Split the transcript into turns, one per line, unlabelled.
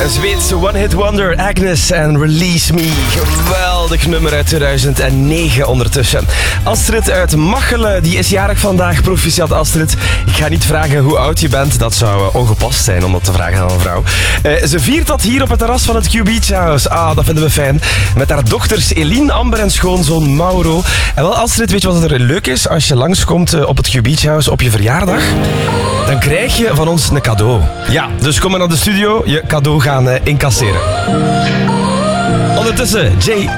Een Zweedse one-hit wonder, Agnes en Release Me. Geweldig nummer uit 2009 ondertussen. Astrid uit Machelen, die is jarig vandaag. Proficiat Astrid. Ik ga niet vragen hoe oud je bent. Dat zou ongepast zijn om dat te vragen aan een vrouw. Ze viert dat hier op het terras van het Q Beach House. Ah, dat vinden we fijn. Met haar dochters Eline, Amber en schoonzoon Mauro. En wel Astrid, weet je wat er leuk is? Als je langskomt op het Q Beach House op je verjaardag, dan krijg je van ons een cadeau. Ja, dus kom maar naar de studio, je cadeau gaan incasseren. Ondertussen, Jay